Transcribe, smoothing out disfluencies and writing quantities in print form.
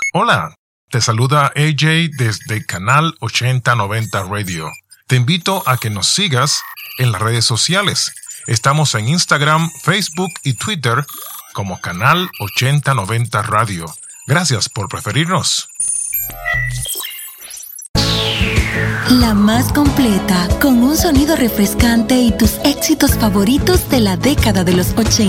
Hola, te saluda AJ desde Canal 8090 Radio. Te invito a que nos sigas en las redes sociales. Estamos en Instagram, Facebook y Twitter como Canal 8090 Radio. Gracias por preferirnos. La más completa, con un sonido refrescante y tus éxitos favoritos de la década de los 80.